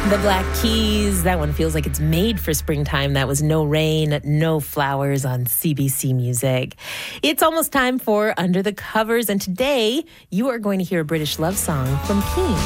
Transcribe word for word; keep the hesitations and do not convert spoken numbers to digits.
The Black Keys, that one feels like it's made for springtime. That was No Rain, No Flowers on C B C Music. It's almost time for Under the Covers, and today you are going to hear a British love song from Keane.